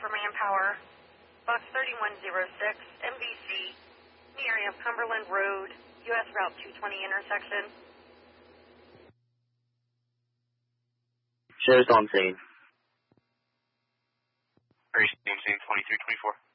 for manpower. Bus 3106, MVC, in the area of Cumberland Road, U.S. Route 220 intersection. Sheriff's on scene. Are you scene 2324?